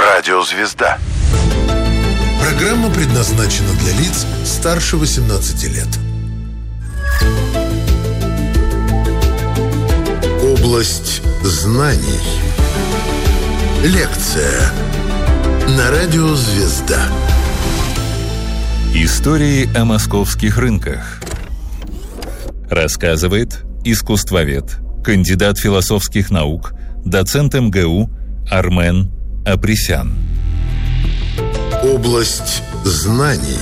Радиозвезда. Программа предназначена для лиц старше 18 лет. Область знаний. Лекция на Радиозвезда. Истории о московских рынках. Рассказывает искусствовед, кандидат философских наук, доцент МГУ Армен Апресян. Область знаний.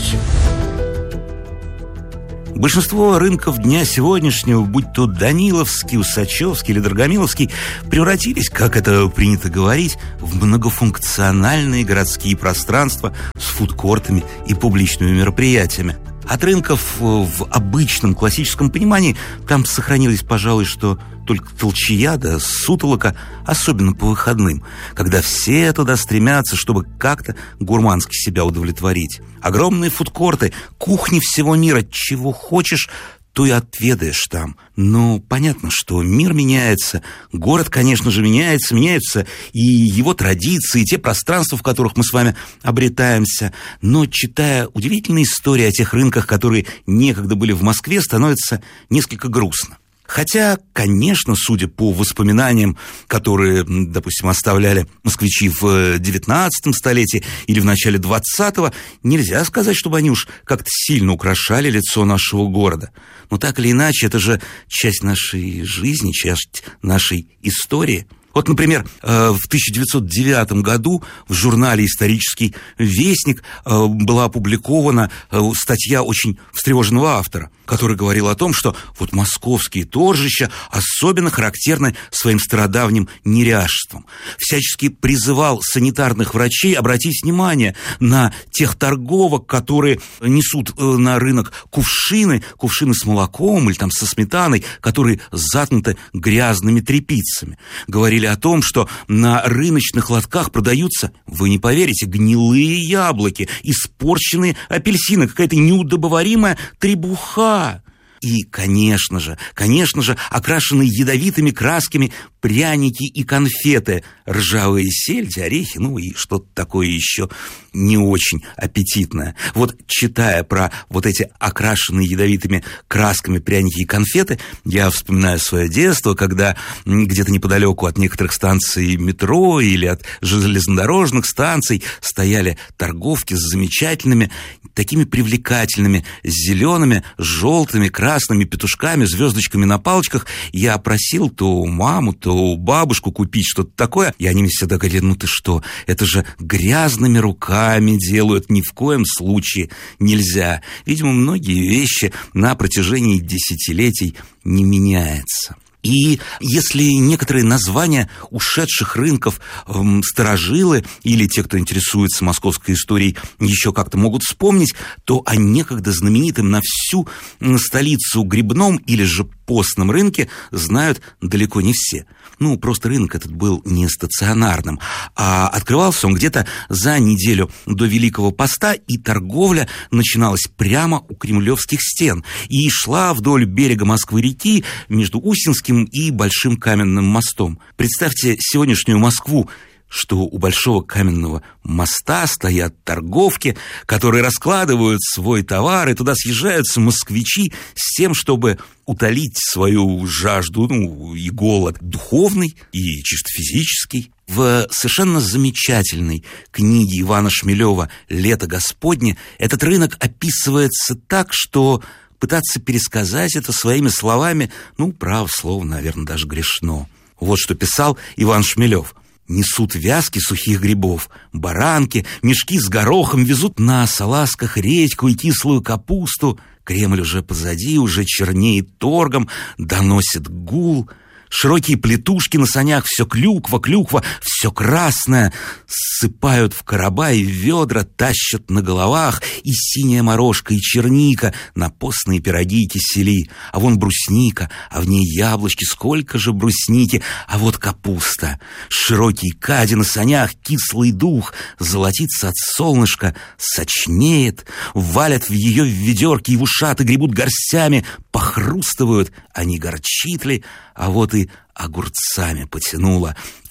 Большинство рынков дня сегодняшнего, будь то Даниловский, Усачевский или Драгомиловский, превратились, как это принято говорить, в многофункциональные городские пространства с фудкортами и публичными мероприятиями. От рынков в обычном классическом понимании там сохранились, пожалуй, что только толчая да сутолока, особенно по выходным, когда все туда стремятся, чтобы как-то гурмански себя удовлетворить. Огромные фудкорты, кухни всего мира, чего хочешь, то и отведаешь там. Но понятно, что мир меняется, город, конечно же, меняется и его традиции, и те пространства, в которых мы с вами обретаемся. Но, читая удивительные истории о тех рынках, которые некогда были в Москве, становится несколько грустно. Хотя, конечно, судя по воспоминаниям, которые, допустим, оставляли москвичи в 19 столетии или в начале 20-го, нельзя сказать, чтобы они уж как-то сильно украшали лицо нашего города. Но так или иначе, это же часть нашей жизни, часть нашей истории. Вот, например, в 1909 году в журнале «Исторический вестник» была опубликована статья очень встревоженного автора, который говорил о том, что вот московские торжища особенно характерны своим стародавним неряшеством. Всячески призывал санитарных врачей обратить внимание на тех торговок, которые несут на рынок кувшины с молоком или там со сметаной, которые заткнуты грязными тряпицами. Говорили о том, что на рыночных лотках продаются, вы не поверите, гнилые яблоки, испорченные апельсины, какая-то неудобоваримая требуха. И, конечно же, окрашенные ядовитыми красками пряники и конфеты, ржавые сельди, орехи, ну и что-то такое еще не очень аппетитное. Вот, читая про вот эти окрашенные ядовитыми красками пряники и конфеты, я вспоминаю свое детство, когда где-то неподалеку от некоторых станций метро или от железнодорожных станций стояли торговки с замечательными, такими привлекательными, зелеными, желтыми, красными петушками, звездочками на палочках. Я просил то маму, то бабушку купить что-то такое, и они мне всегда говорили: ну ты что, это же грязными руками делают, ни в коем случае нельзя. Видимо, многие вещи на протяжении десятилетий не меняются. И если некоторые названия ушедших рынков старожилы или те, кто интересуется московской историей, еще как-то могут вспомнить, то о некогда знаменитом на всю столицу грибном или же постном рынке знают далеко не все. Ну, просто рынок этот был не стационарным, а открывался он где-то за неделю до Великого Поста, и торговля начиналась прямо у Кремлевских стен и шла вдоль берега Москвы-реки между Усинским и Большим Каменным мостом. Представьте сегодняшнюю Москву, что у Большого Каменного моста стоят торговки, которые раскладывают свой товар, и туда съезжаются москвичи с тем, чтобы утолить свою жажду, и голод духовный, и чисто физический. В совершенно замечательной книге Ивана Шмелева «Лето Господне» этот рынок описывается так, что пытаться пересказать это своими словами, право слово, наверное, даже грешно. Вот что писал Иван Шмелев. Несут вязки сухих грибов, баранки, мешки с горохом, везут на салазках редьку и кислую капусту. Кремль уже позади, уже чернеет торгом, доносит гул. Широкие плетушки на санях, все клюква, все красное. Ссыпают в короба и в ведра, тащат на головах. И синяя морожка, и черника на постные пироги и кисели. А вон брусника, а в ней яблочки, сколько же брусники. А вот капуста. Широкий кади на санях, кислый дух. Золотится от солнышка, сочнеет. Валят в ее в ведерки и в ушаты, гребут горстями. Похрустывают, а не горчит ли? А вот и огурцами потянуло.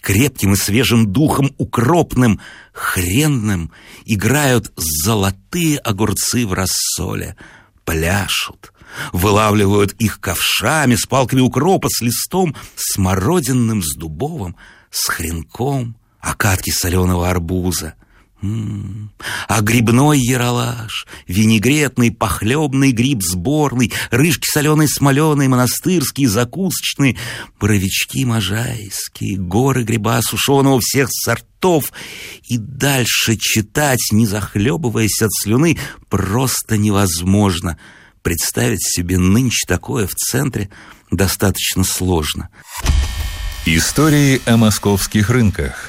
крепким и свежим духом укропным, хренным играют золотые огурцы в рассоле, пляшут, вылавливают их ковшами с палками укропа, с листом смородинным, с дубовым, с хренком, окатки соленого арбуза. А грибной яролаж, винегретный, похлебный гриб сборный, рыжки соленые, смоленые, монастырские, закусочные, боровички можайские, горы гриба сушеного всех сортов. И дальше читать, не захлебываясь от слюны, просто невозможно. Представить себе нынче такое в центре достаточно сложно. Истории о московских рынках.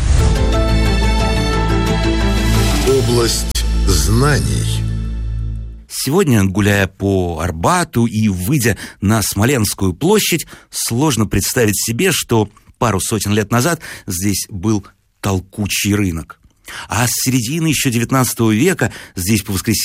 Область знаний. Сегодня, гуляя по Арбату и выйдя на Смоленскую площадь, сложно представить себе, что пару сотен лет назад здесь был толкучий рынок. А с середины еще XIX века здесь по воскресеньям